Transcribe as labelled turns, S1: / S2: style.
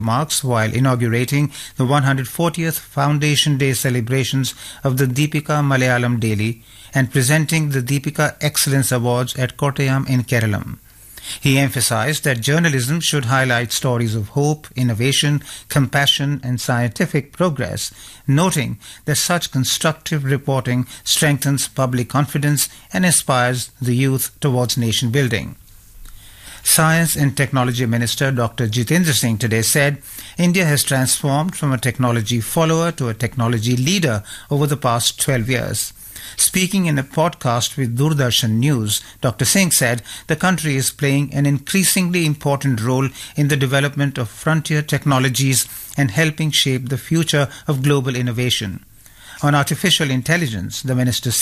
S1: remarks while inaugurating the 140th Foundation Day celebrations of the Deepika Malayalam Daily and presenting the Deepika Excellence Awards at Kottayam in Kerala. He emphasized that journalism should highlight stories of hope, innovation, compassion and scientific progress, noting that such constructive reporting strengthens public confidence and inspires the youth towards nation building. Science and Technology Minister Dr. Jitendra Singh today said India has transformed from a technology follower to a technology leader over the past 12 years. Speaking in a podcast with Doordarshan News, Dr. Singh said the country is playing an increasingly important role in the development of frontier technologies and helping shape the future of global innovation. On artificial intelligence, the minister